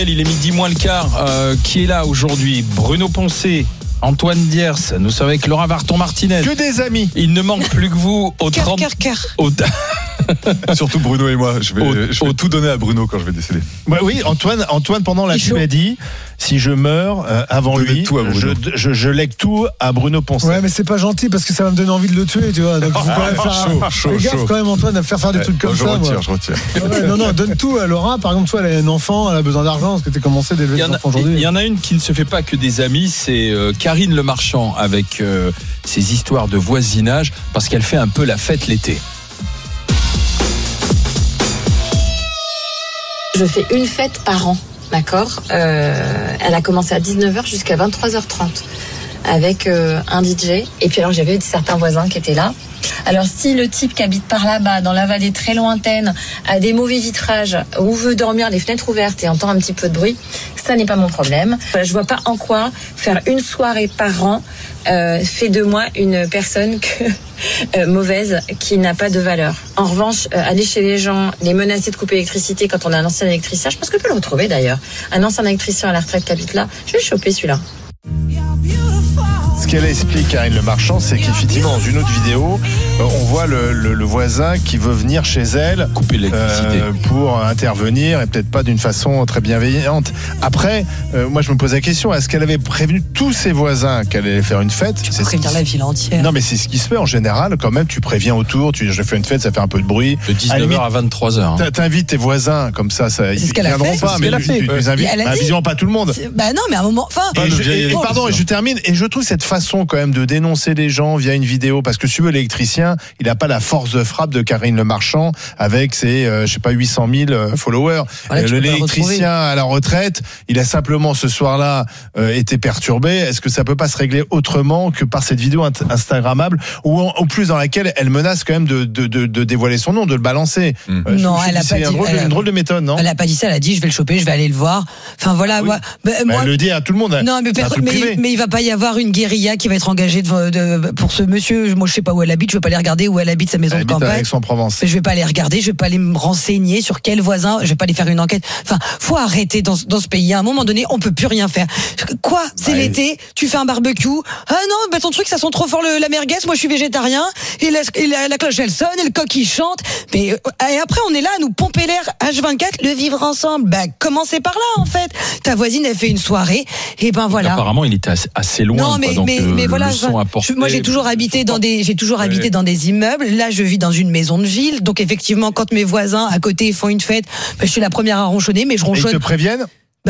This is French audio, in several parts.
Il est midi moins le quart. Qui est là aujourd'hui? Bruno Poncet, Antoine Diers. Nous sommes avec Laura Varton-Martinez. Que des amis. Il ne manque plus que vous au 30. Surtout Bruno et moi. Je vais tout donner à Bruno quand je vais décéder. Bah oui, Antoine pendant la pub a dit si je meurs avant lui, je lègue tout à Bruno Poncet. Ouais, mais c'est pas gentil parce que ça va me donner envie de le tuer, tu vois. Donc faut quand même faire gaffe quand même, Antoine, à faire des trucs comme ça. Je retire. Ouais, non, donne tout à Laura. Par exemple, toi, elle a un enfant, elle a besoin d'argent parce que t'es commencé d'élever des enfants aujourd'hui. Il y en a une qui ne se fait pas que des amis, c'est Karine Le Marchand avec ses histoires de voisinage parce qu'elle fait un peu la fête l'été. Je fais une fête par an, d'accord. Elle a commencé à 19h jusqu'à 23h30 avec un DJ. Et puis alors j'avais certains voisins qui étaient là. Alors si le type qui habite par là-bas, dans la vallée très lointaine, a des mauvais vitrages ou veut dormir les fenêtres ouvertes et entend un petit peu de bruit, ça n'est pas mon problème. Je vois pas en quoi faire une soirée par an fait de moi une personne mauvaise qui n'a pas de valeur. En revanche, aller chez les gens, les menacer de couper l'électricité quand on a un ancien électricien, je pense que je peux le retrouver d'ailleurs. Un ancien électricien à la retraite qui habite là, je vais le choper celui-là. Ce qu'elle explique, Karine Le Marchand, c'est qu'effectivement, dans une autre vidéo, on voit le voisin qui veut venir chez elle couper l'électricité pour intervenir et peut-être pas d'une façon très bienveillante. Après, moi je me pose la question, est-ce qu'elle avait prévenu tous ses voisins qu'elle allait faire une fête? Tu peux prévenir la ville entière. Non, mais c'est ce qui se fait en général. Quand même, tu préviens autour, tu dis je fais une fête, ça fait un peu de bruit. De 19h à 23h. T'invites tes voisins comme ça ils viendront pas, mais tu les invites. Visiblement pas tout le monde. Bah non, mais à un moment. Et je termine. Et je trouve cette façon quand même de dénoncer les gens via une vidéo, parce que si tu veux, l'électricien, il n'a pas la force de frappe de Karine Le Marchand avec ses 800 000 followers. Voilà, l'électricien à la retraite, il a simplement ce soir-là été perturbé. Est-ce que ça peut pas se régler autrement que par cette vidéo instagrammable ou en plus dans laquelle elle menace quand même de dévoiler son nom, de le balancer? Non, elle a pas dit. Une drôle de méthode, non? Elle a pas dit ça. Elle a dit je vais le choper, je vais aller le voir. Enfin voilà. Moi, elle le dit à tout le monde. Non, mais il va pas y avoir une guérilla qui va être engagée pour ce monsieur. Moi, je sais pas où elle habite. Je veux pas aller regarder où elle habite, sa maison de campagne. Aix-en-Provence. Je vais pas aller regarder. Je vais pas aller me renseigner sur quel voisin. Je vais pas aller faire une enquête. Enfin, faut arrêter dans ce pays. À un moment donné, on peut plus rien faire. Quoi? C'est l'été. Tu fais un barbecue. Ah non, ton truc, ça sent trop fort la merguez. Moi, je suis végétarien. Et la cloche, elle sonne. Et le coq, il chante. Mais et après, on est là à nous pomper l'air H24. Le vivre ensemble. Commencez par là, en fait. Ta voisine, elle fait une soirée. Et voilà. Apparemment, il était assez loin. Non, mais voilà. Moi, j'ai toujours habité dans des immeubles. Là, je vis dans une maison de ville. Donc, effectivement, quand mes voisins à côté font une fête, je suis la première à ronchonner, mais je ronchonne. Et ils te préviennent?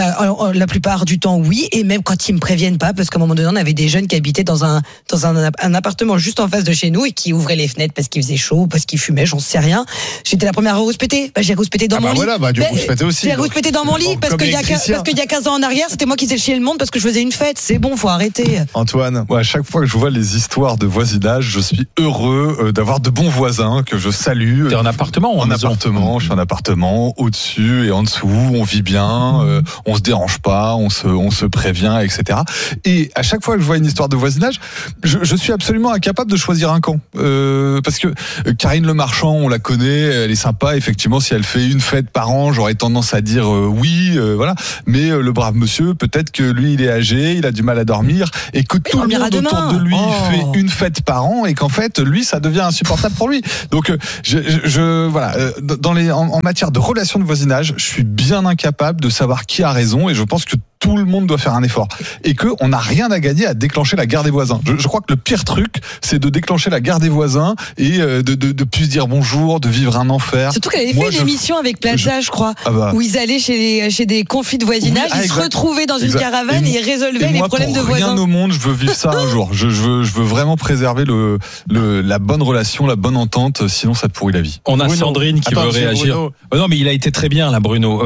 La plupart du temps, oui, et même quand ils me préviennent pas, parce qu'à un moment donné, on avait des jeunes qui habitaient dans un appartement juste en face de chez nous et qui ouvraient les fenêtres parce qu'il faisait chaud, parce qu'il fumait, j'en sais rien. J'étais la première à rouspéter. J'ai rouspété dans mon lit. J'ai rouspété dans mon lit parce qu'il y a 15 ans en arrière, c'était moi qui faisais chier le monde parce que je faisais une fête. C'est bon, faut arrêter. Antoine. À chaque fois que je vois les histoires de voisinage, je suis heureux d'avoir de bons voisins que je salue. T'es en appartement ou en maison? Appartement, je suis en appartement, au-dessus et en dessous, on vit bien. On se dérange pas, on se prévient, etc. Et à chaque fois que je vois une histoire de voisinage, je suis absolument incapable de choisir un camp. Parce que Karine Le Marchand, on la connaît, elle est sympa. Effectivement, si elle fait une fête par an, j'aurais tendance à dire oui, voilà. Mais le brave monsieur, peut-être que lui, il est âgé, il a du mal à dormir, et que tout le monde autour de lui fait une fête par an, et qu'en fait, lui, ça devient insupportable pour lui. Donc, voilà, en matière de relations de voisinage, je suis bien incapable de savoir qui a raison, et je pense que tout le monde doit faire un effort et que on n'a rien à gagner à déclencher la guerre des voisins. Je crois que le pire truc, c'est de déclencher la guerre des voisins et de plus se dire bonjour, de vivre un enfer. Surtout qu'elle avait fait une émission avec Plaza, je crois, où ils allaient chez des conflits de voisinage, ils se retrouvaient dans une caravane et ils résolvaient les problèmes de voisins. Rien au monde, je veux vivre ça un jour. Je veux vraiment préserver la bonne relation, la bonne entente, sinon ça te pourrit la vie. On a Sandrine qui veut réagir. Non, mais il a été très bien là, Bruno.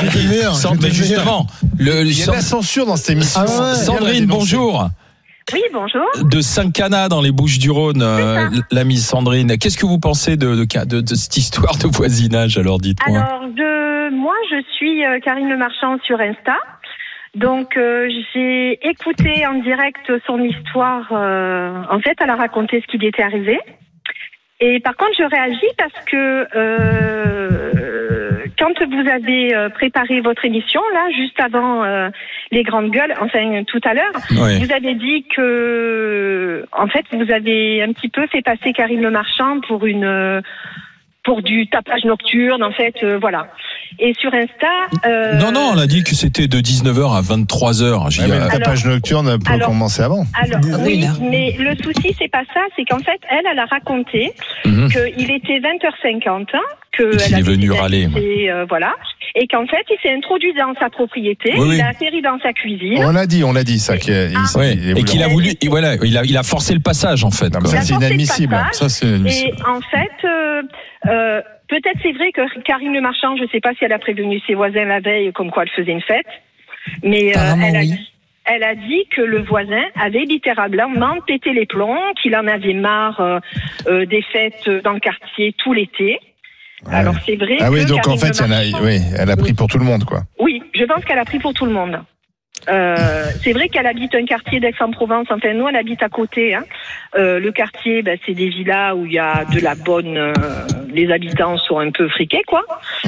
Mais justement, il y a de la censure dans cette émission. Sandrine, bonjour. Oui, bonjour. De Saint-Cana dans les Bouches-du-Rhône, l'amie Sandrine. Qu'est-ce que vous pensez de cette histoire de voisinage, alors dites-moi. Alors, moi, je suis Karine Le Marchand sur Insta. Donc, j'ai écouté en direct son histoire. En fait, elle a raconté ce qui lui était arrivé. Et par contre, je réagis parce que quand vous avez préparé votre émission, là, juste avant les grandes gueules, enfin tout à l'heure, vous avez dit que, en fait, vous avez un petit peu fait passer Karine Le Marchand pour du tapage nocturne, en fait, voilà. Et sur Insta... Non, on a dit que c'était de 19h à 23h. Mais le tapage nocturne peut commencer avant. Alors, oui, mais le souci, c'est pas ça, c'est qu'en fait, elle a raconté qu'il était 20h50, qu'il est venu râler. Voilà. Et qu'en fait, il s'est introduit dans sa propriété, il a atterri dans sa cuisine. On l'a dit ça. Et qu'il a voulu, il a forcé le passage, en fait. Ça, c'est inadmissible. Et en fait, peut-être c'est vrai que Karine Le Marchand, je ne sais pas si elle a prévenu ses voisins la veille, comme quoi elle faisait une fête, mais elle a dit que le voisin avait littéralement pété les plombs, qu'il en avait marre des fêtes dans le quartier tout l'été. Ouais. Alors c'est vrai. Ah oui, donc en fait, elle a pris pour tout le monde, quoi. Oui, je pense qu'elle a pris pour tout le monde. C'est vrai qu'elle habite un quartier d'Aix-en-Provence. Enfin, nous, elle habite à côté. Le quartier, c'est des villas où il y a de la bonne. Les habitants sont un peu friqués, quoi.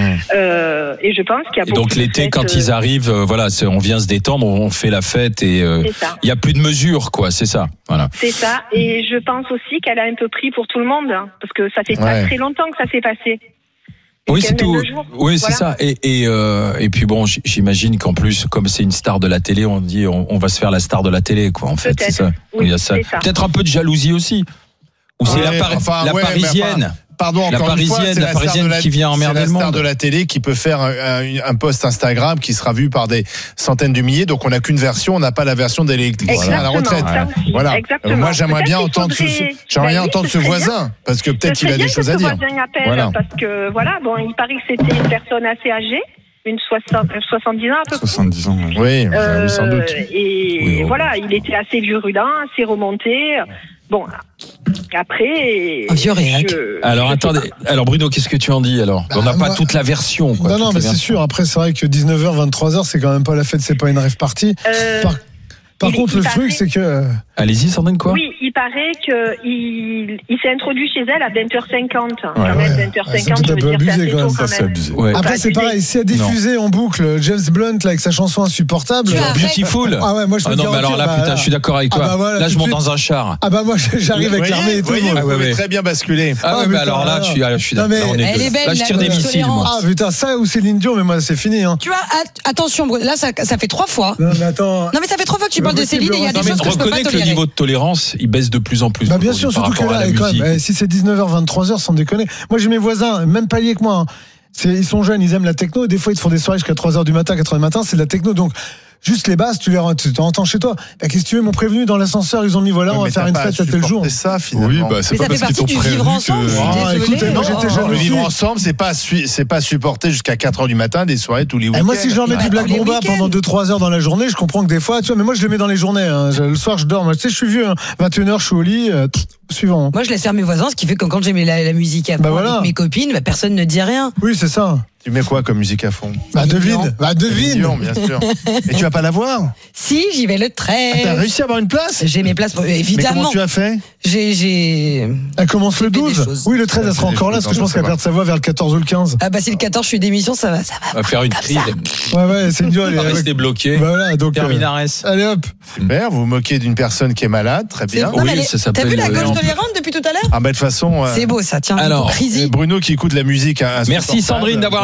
Et je pense qu'il y a beaucoup. Donc l'été, quand ils arrivent, on vient se détendre, on fait la fête et il y a plus de mesures, quoi. C'est ça. Voilà. C'est ça. Et je pense aussi qu'elle a un peu pris pour tout le monde, parce que ça fait pas très longtemps que ça s'est passé. Oui, c'est tout. Oui, c'est ça. Et puis bon, j'imagine qu'en plus, comme c'est une star de la télé, on dit on va se faire la star de la télé, quoi. En fait, c'est ça. Oui, il y a ça. Peut-être un peu de jalousie aussi. Ou c'est la Parisienne. Pardon, la Parisienne qui vient emmerder le monde. C'est la star de la télé qui peut faire un post Instagram qui sera vu par des centaines de milliers. Donc on n'a qu'une version, on n'a pas la version d'électrique à la retraite. Voilà. Moi j'aimerais bien entendre ce voisin parce que peut-être qu'il a des choses à dire. Voilà. Parce que il paraît que c'était une personne assez âgée. Une 70 ans à peu près. 70 ans, oui, sans doute. Et voilà, il était assez virulent, assez remonté. Bon, après. Un vieux réac. Alors attendez, Bruno, qu'est-ce que tu en dis alors ? On n'a pas toute la version. Quoi, non, mais c'est sûr. Après, c'est vrai que 19h, 23h, c'est quand même pas la fête, c'est pas une rave party. Par contre, le truc, c'est que. Allez-y, Sandrine, quoi ? Oui, il paraît qu'il s'est introduit chez elle à 20h50. Quand même, 20h50, je veux dire, abusé, quand même. Ça, c'est abusé. Après, c'est pareil, si elle diffusait en boucle James Blunt, là, avec sa chanson insupportable. Beautiful. Ah ouais, moi, je peux non, mais alors là, putain, je suis d'accord avec toi. Là, je monte dans un char. Ah bah, moi, j'arrive avec l'armée et tout. Vous pouvez très bien basculer. Ah ouais, mais alors là, je suis d'accord. Elle est belle, là, je tire des missiles, moi. Ah putain, ça ou Céline Dion, mais moi, c'est fini, hein. Tu vois, attention, là, ça fait 3 fois. Non, mais attends. Non, mais ça fait 3 fois que tu parles de Céline et il y a des choses que je peux pas tolérer. Le niveau de tolérance, il baisse de plus en plus. Bah bien sûr, surtout que là, quand même, si c'est 19h, 23h, sans déconner. Moi, j'ai mes voisins, même palier que moi. Ils sont jeunes, ils aiment la techno. Et des fois, ils te font des soirées jusqu'à 3h du matin, 4h du matin. C'est de la techno. Donc, juste les basses, tu entends chez toi. Bah, qu'est-ce que tu veux, ils m'ont prévenu dans l'ascenseur, ils ont mis on va faire une fête à tel jour. C'est ça, finalement. Oui, c'est pas parce qu'ils t'ont prévenu que. Écoutez, moi j'étais jeune. Le vivre ensemble, c'est pas supporter jusqu'à 4h du matin des soirées tous les week-ends. Moi, si je leur mets du Black Bomba pendant 2-3 heures dans la journée, je comprends que des fois, tu vois, mais moi je les mets dans les journées. Le soir, je dors. Moi, tu sais, je suis vieux. 21h, je suis au lit. Suivant. Moi, je laisse faire mes voisins, ce qui fait que quand j'aimais la musique à fond avec mes copines, personne ne dit rien. Oui, c'est ça. Tu mets quoi comme musique à fond ? Devine. Bien sûr. Et tu vas pas la voir ? Si, j'y vais le 13. T'as réussi à avoir une place ? J'ai mes places, évidemment. Mais comment tu as fait ? Elle commence le 12. Oui, le 13, elle sera encore là, parce que je pense qu'elle perd sa voie vers le 14 ou le 15. Ah bah si le 14, je suis d'émission, ça va faire une crise. Ouais, c'est une elle va rester bloquée. Voilà, donc. Terminares. Allez hop. Super, vous vous moquez d'une personne qui est malade, très bien. Oui, ça s'appelle. T'as vu la gauche tolérante depuis tout à l'heure ? Ah bah de toute façon. C'est beau ça, tiens. Alors, Bruno qui écoute la musique. Merci Sandrine d'avoir